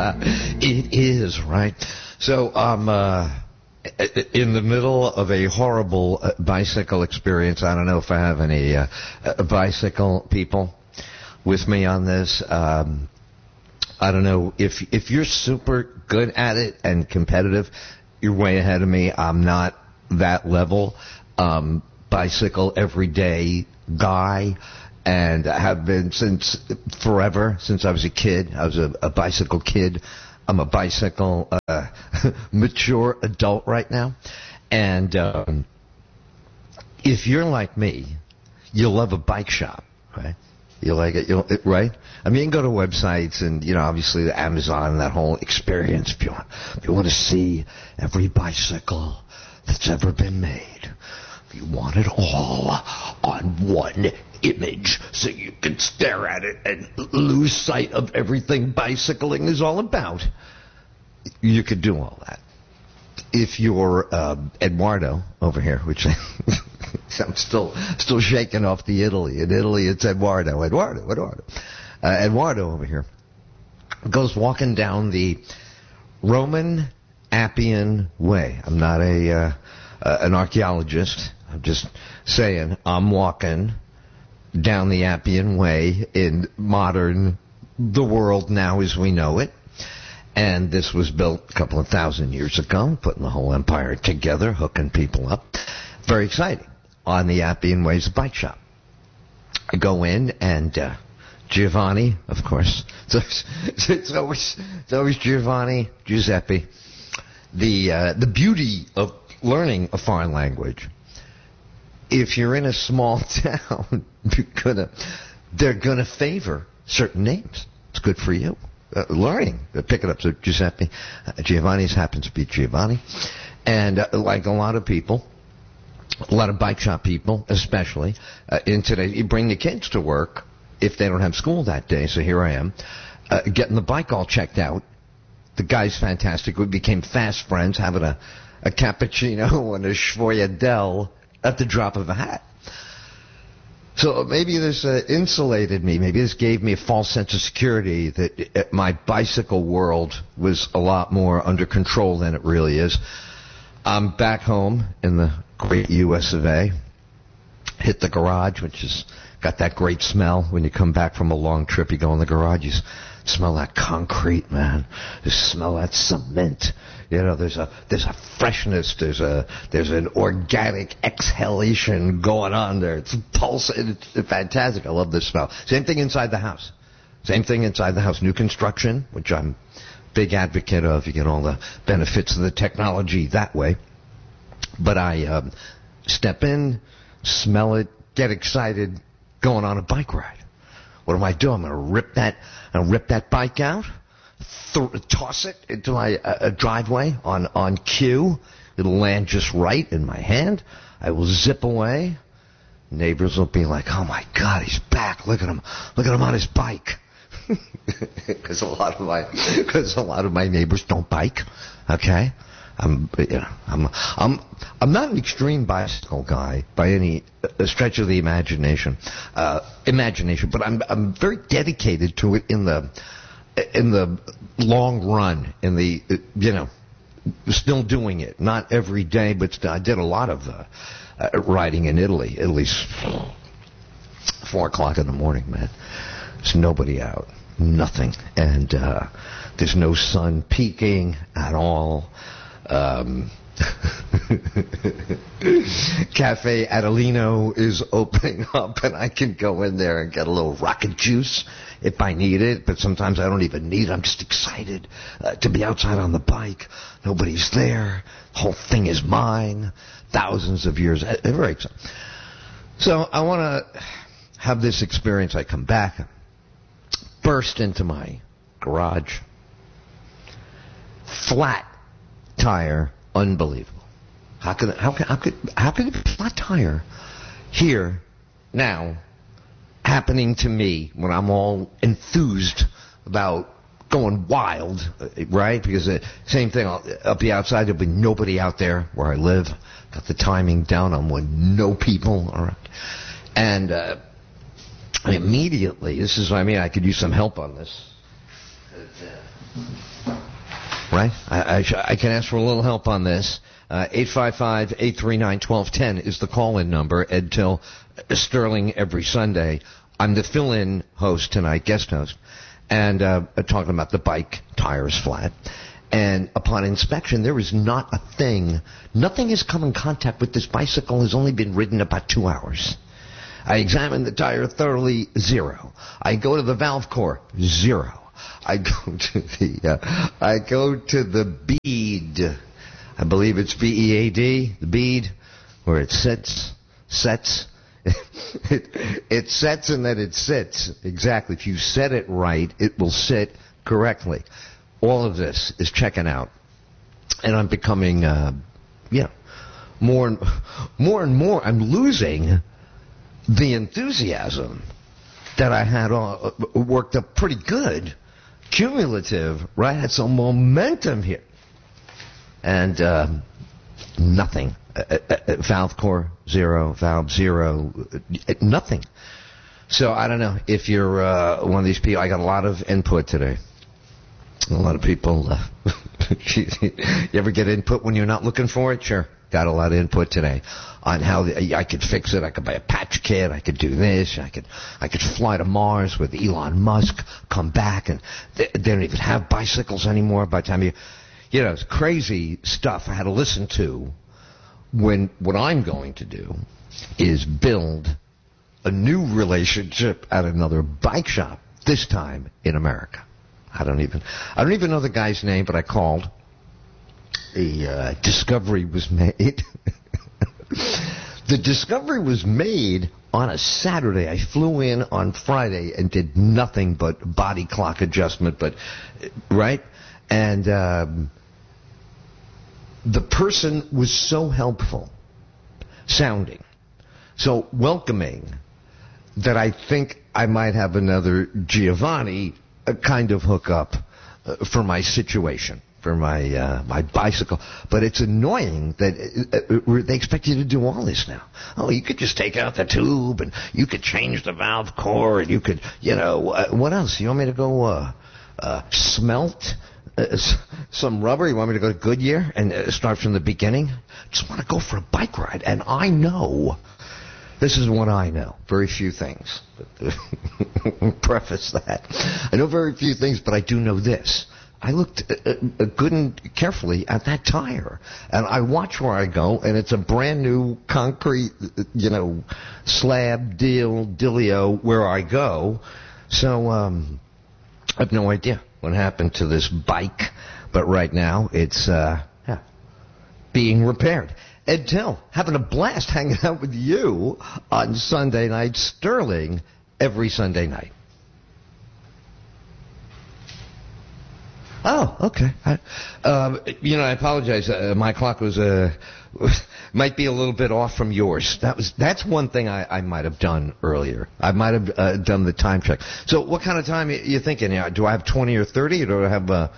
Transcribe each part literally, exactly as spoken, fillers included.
It is, right? So I'm uh, in the middle of a horrible uh, bicycle experience. I don't know if I have any uh, uh, bicycle people with me on this. Um, I don't know if if you're super good at it and competitive, you're way ahead of me. I'm not that level. Um, bicycle everyday guy, and I have been since forever, since I was a kid. I was a, a bicycle kid. I'm a bicycle uh, mature adult right now. And um, if you're like me, you'll love a bike shop, right? You like it, you'll, it, right? I mean, you can go to websites and, you know, obviously the Amazon and that whole experience. If you want, if you want to see every bicycle that's ever been made, if you want it all on one image so you can stare at it and lose sight of everything bicycling is all about, you could do all that. If you're uh, Eduardo over here, which I'm still still shaking off the Italy. In Italy, it's Eduardo, Eduardo, Eduardo. Uh, Eduardo over here goes walking down the Roman Appian Way. I'm not a uh, uh, an archaeologist. I'm just saying I'm walking down the Appian Way in modern, the world now as we know it. And this was built a couple of thousand years ago, putting the whole empire together, hooking people up. Very exciting. On the Appian Way is a bike shop. I go in, and uh, Giovanni, of course. So it's, it's always it's always Giovanni, Giuseppe. The uh, the beauty of learning a foreign language. If you're in a small town, you're gonna they're gonna favor certain names. It's good for you. Uh, learning, uh, pick it up. So Giuseppe, uh, Giovanni's happens to be Giovanni, and uh, like a lot of people, a lot of bike shop people, especially uh, in today, you bring the kids to work if they don't have school that day. So here I am, uh, getting the bike all checked out. The guy's fantastic. We became fast friends, having a, a cappuccino and a Schvoyadel at the drop of a hat. So maybe this uh, insulated me. Maybe this gave me a false sense of security that uh, my bicycle world was a lot more under control than it really is. I'm back home in the great U S of A. Hit the garage, which has got that great smell. When you come back from a long trip, you go in the garage, you smell that concrete, man. You smell that cement. You know, there's a there's a freshness, there's a there's an organic exhalation going on there. It's pulsating. It's fantastic. I love this smell. Same thing inside the house. Same thing inside the house. New construction, which I'm a big advocate of. You get all the benefits of the technology that way. But I um, step in, smell it, get excited, going on a bike ride. What am I doing? I'm going to rip that, I'm going to rip that bike out, th- toss it into my uh, driveway on, on cue. It'll land just right in my hand. I will zip away. Neighbors will be like, "Oh my God, he's back! Look at him! Look at him on his bike." Because a lot of my, because a lot of my neighbors don't bike. Okay. I'm, you know, I'm, I'm, I'm not an extreme bicycle guy by any stretch of the imagination, uh, imagination, but I'm, I'm very dedicated to it in the, in the long run, in the, you know, still doing it. Not every day, but still, I did a lot of uh, uh, riding in Italy, at least four o'clock in the morning, man. There's nobody out, nothing, and uh, there's no sun peaking at all. Um, Cafe Adelino is opening up, and I can go in there and get a little rocket juice if I need it, but sometimes I don't even need it. I'm just excited uh, to be outside on the bike. Nobody's there. The whole thing is mine. Thousands of years. Uh, very exciting. So I want to have this experience. I come back, burst into my garage, flat tire, unbelievable. How could how could how could how could it be flat tire here now happening to me when I'm all enthused about going wild, right? Because the same thing, I'll, I'll be outside, there'll be nobody out there where I live. Got the timing down on when no people are around. And uh, immediately, this is what I mean, I could use some help on this. Uh, right? I, I, sh- I can ask for a little help on this. Uh, eight five five, eight three nine, one two one zero is the call-in number. Ed Till, Sterling every Sunday. I'm the fill-in host tonight, guest host, and uh, talking about the bike tires flat. And upon inspection, there is not a thing. Nothing has come in contact with this bicycle. Has only been ridden about two hours. I examine the tire thoroughly, zero. I go to the valve core, zero. I go to the uh, I go to the bead. I believe it's B E A D, the bead, where it sits, sets. it, it sets and then it sits. Exactly. If you set it right, it will sit correctly. All of this is checking out, and I'm becoming, uh, yeah, more and more and more. I'm losing the enthusiasm that I had uh, worked up pretty good, cumulative, right? Had some momentum here, and uh, nothing. Uh, uh, valve core zero, valve zero, uh, nothing. So I don't know if you're uh, one of these people. I got a lot of input today. A lot of people. Uh, you ever get input when you're not looking for it? Sure. Got a lot of input today on how the, I could fix it. I could buy a patch kit. I could do this. I could I could fly to Mars with Elon Musk, come back, and they, they don't even have bicycles anymore by the time you, you know, it's crazy stuff I had to listen to. When what I'm going to do is build a new relationship at another bike shop, this time in America. I don't even I don't even know the guy's name, but I called. The uh, discovery was made. The discovery was made on a Saturday. I flew in on Friday and did nothing but body clock adjustment, but right? And um, the person was so helpful, sounding, so welcoming, that I think I might have another Giovanni uh, kind of hookup uh, for my situation. For my uh, my bicycle, but it's annoying that uh, uh, they expect you to do all this now. Oh, you could just take out the tube, and you could change the valve core, and you could, you know, uh, what else? You want me to go uh, uh, smelt uh, some rubber? You want me to go to Goodyear and uh, start from the beginning? Just want to go for a bike ride, and I know. This is what I know. Very few things. Preface that. I know very few things, but I do know this. I looked uh, uh, good and carefully at that tire, and I watch where I go, and it's a brand new concrete, you know, slab deal, dealio where I go. So um, I have no idea what happened to this bike, but right now it's uh, yeah, being repaired. Ed Till, having a blast hanging out with you on Sunday night, Sterling every Sunday night. Oh, okay. I, um, you know, I apologize. Uh, my clock was uh, might be a little bit off from yours. That was that's one thing I, I might have done earlier. I might have uh, done the time check. So, what kind of time are you thinking? Yeah, do I have twenty or thirty, or do I have? Uh...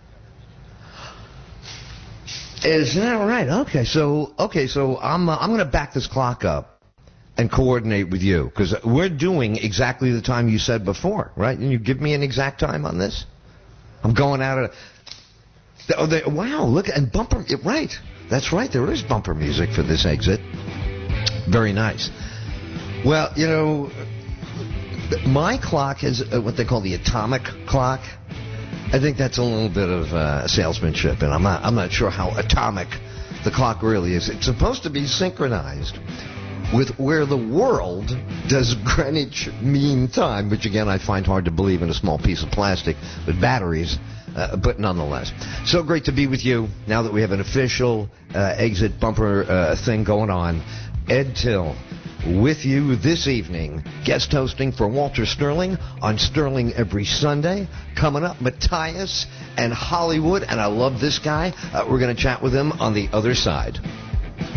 Is that right? Okay, so okay, so I'm uh, I'm going to back this clock up and coordinate with you because we're doing exactly the time you said before, right? And you give me an exact time on this. I'm going out of... Oh, they, wow, look, and bumper... Right, that's right, there is bumper music for this exit. Very nice. Well, you know, my clock is what they call the atomic clock. I think that's a little bit of uh, salesmanship, and I'm not, I'm not sure how atomic the clock really is. It's supposed to be synchronized with where the world does Greenwich Mean Time, which again I find hard to believe in a small piece of plastic with batteries, uh, but nonetheless. So great to be with you now that we have an official uh, exit bumper uh, thing going on. Ed Till with you this evening, guest hosting for Walter Sterling on Sterling every Sunday. Coming up, Matthias and Hollywood, and I love this guy. Uh, we're going to chat with him on the other side.